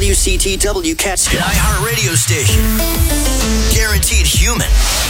WCTW Catskill, an iHeart radio station. Guaranteed human.